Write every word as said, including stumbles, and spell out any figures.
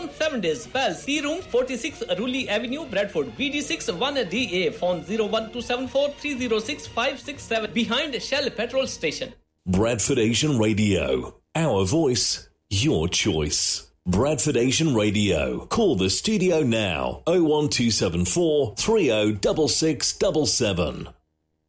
on seven days. Pal, C Room, forty-six Rulli Avenue, Bradford, B D six one D A. Phone zero one two seven four three zero six five six seven. Behind Shell Petrol Station. Bradford Asian Radio. Our voice, your choice. Bradford Asian Radio. Call the studio now. oh one two seven four three oh six six seven seven.